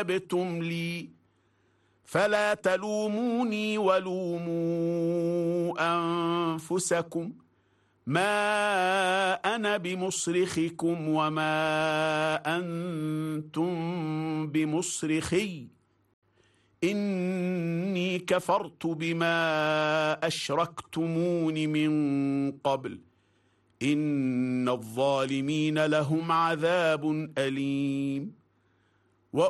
استجبتم لي فلا تلوموني ولوموا أنفسكم ما أنا بمصرخكم وما أنتم بمصرخي إني كفرت بما أشركتمون من قبل إن الظالمين لهم عذاب أليم.